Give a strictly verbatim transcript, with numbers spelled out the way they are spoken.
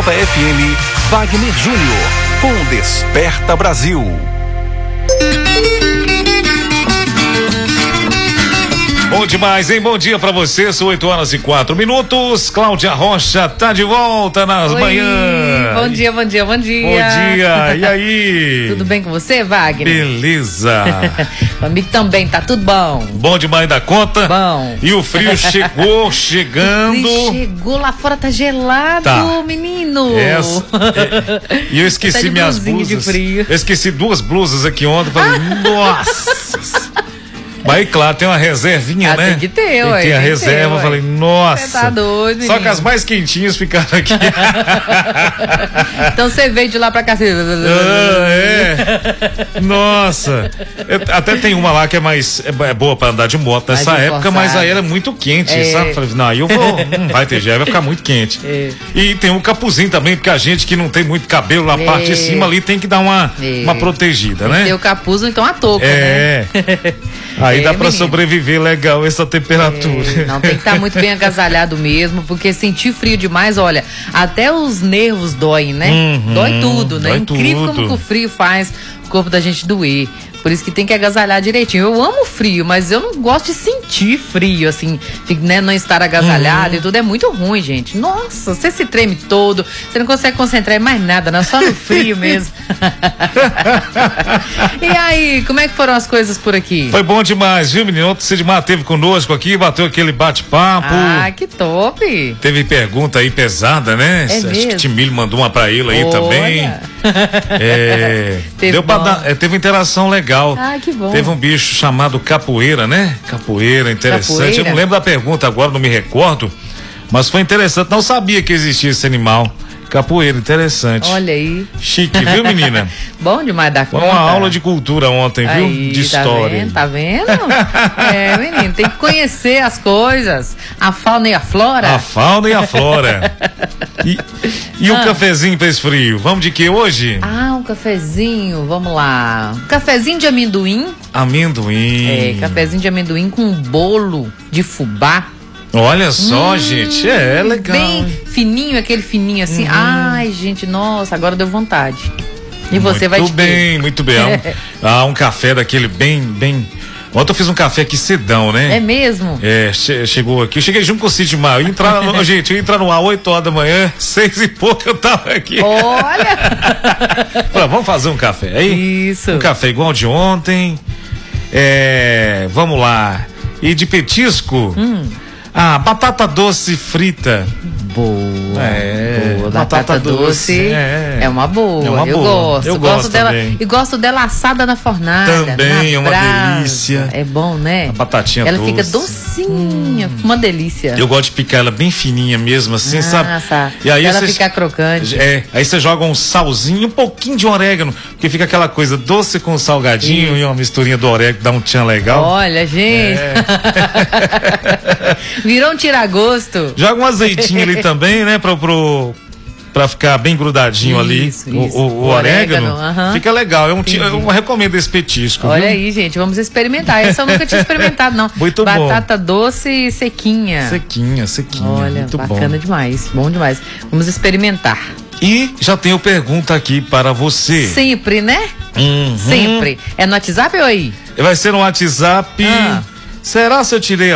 Nova F M, Wagner Júnior, com Desperta Brasil. Bom demais, hein? Bom dia pra você, são oito horas e quatro minutos. Cláudia Rocha tá de volta nas Oi, manhãs. Bom dia, bom dia, bom dia. Bom dia, e aí? Tudo bem com você, Wagner? Beleza. Comigo também, tá tudo bom. Bom demais da conta. Bom. E o frio chegou, chegando. O frio chegou, lá fora tá gelado, Tá. menino. Essa, é, e eu esqueci Tá de minhas blusinha de blusas. frio. Eu esqueci duas blusas aqui ontem. Falei, nossa. Mas aí, claro, tem uma reservinha, Ah, né? tem que ter, tem ué, que ter a tem que reserva. ter, ué. Falei, nossa. Você tá doido, Só menino. que as mais quentinhas ficaram aqui. Então você veio de lá pra cá. Assim... Ah, é. Nossa. Eu, até tem uma lá que é mais é, é boa pra andar de moto nessa Mais época, mas reforçada. aí era muito quente, É. sabe? Falei, não, aí eu vou, não vai ter jeito, vai ficar muito quente. É. E tem um capuzinho também, porque a gente que não tem muito cabelo na É. parte de cima ali tem que dar uma, É. uma protegida, né? Tem o capuz, ou então a touca, É. né? Aí É, dá pra menino. sobreviver legal essa temperatura. É, não, tem que estar muito bem agasalhado mesmo, porque sentir frio demais, olha, até os nervos doem, né? Uhum, dói tudo, né? dói Incrível tudo. como que o frio faz o corpo da gente doer. Por isso que tem que agasalhar direitinho. Eu amo frio, mas eu não gosto de sentir frio, assim, né? Não estar agasalhado Uhum. e tudo é muito ruim, gente. Nossa, você se treme todo, você não consegue concentrar em mais nada, não, só no frio mesmo. E aí, como é que foram as coisas por aqui? Foi bom demais, viu, menino? Ontem o Sidmar esteve conosco aqui, bateu aquele bate-papo. Ah, que top! Teve pergunta aí pesada, né? É Acho mesmo? que Timilho mandou uma pra ele aí Olha. também. É, Teve deu pra bom. dar, é, teve interação legal. Ah, que bom. Teve um bicho chamado capoeira, né? Capoeira, interessante. Capoeira? Eu não lembro da pergunta agora, não me recordo. Mas foi interessante. Não sabia que existia esse animal. Capoeira, interessante. Olha aí. Chique, viu, menina? Bom demais da Foi conta. uma aula de cultura ontem, viu? Aí, De história. Tá vendo? Tá vendo? É, menino, tem que conhecer as coisas. A fauna e a flora. A fauna e a flora. E, e o Ah. cafezinho pra esse frio? Vamos de que hoje? Ah, um cafezinho, vamos lá. Um cafezinho de amendoim. Amendoim. É, cafezinho de amendoim com um bolo de fubá. Olha só, gente, é legal. Bem fininho, aquele fininho assim. Ai, gente, nossa, agora deu vontade. E você vai de Muito quê? bem, muito bem. Ah, um, ah, um café daquele bem, bem. Ontem eu fiz um café aqui cedão, né? É mesmo? É, che- chegou aqui, eu cheguei junto com o Sidmar, eu ia entrar no, gente, eu ia entrar no ar oito horas da manhã, seis e pouco eu tava aqui. Olha! Falei, vamos fazer um café aí? Isso. Um café igual de ontem. É, vamos lá. E de petisco? Hum. Ah, batata doce frita. Boa. É, boa. batata Batata doce, doce, é. é. uma boa. É uma eu boa. gosto. Eu gosto gosto dela. também. E gosto dela assada na fornalha. Também na é uma brasa. delícia. É bom, né? A batatinha Ela doce. fica docinha, uma delícia. Eu gosto de picar ela bem fininha mesmo, assim, ah, sabe? Tá. E aí ela você- ficar crocante. É, aí você joga um salzinho, um pouquinho de orégano, porque fica aquela coisa doce com salgadinho Isso. e uma misturinha do orégano, dá um tchan legal. Olha, gente. É. Virou um tiragosto. Joga um azeitinho ali também, né, pro, pro, pra ficar bem grudadinho ali. Isso, O- isso. O, o O orégano, orégano, aham. fica legal. É um ti- Entendi. eu recomendo esse petisco. Olha viu? aí, gente, vamos experimentar. Essa eu nunca tinha experimentado, não. Muito bom. Batata doce e sequinha. Sequinha, sequinha. Olha, muito bacana bom. demais, bom demais. Vamos experimentar. E já tenho pergunta aqui para você. Sempre, né? Uhum. Sempre. É no WhatsApp ou aí? Vai ser no WhatsApp. Ah. Será se eu tirei